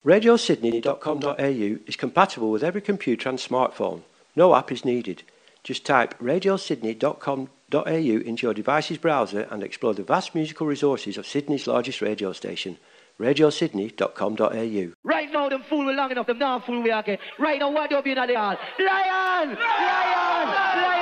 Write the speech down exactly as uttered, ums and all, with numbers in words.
radio sydney dot com dot a u is compatible with every computer and smartphone. No app is needed. Just type radio sydney dot com dot a u into your device's browser and explore the vast musical resources of Sydney's largest radio station, radio sydney dot com dot a u. Right now, them fool we long enough, them now fool we again. Right now, what do you be in the hall? Lion! Lion! Lion!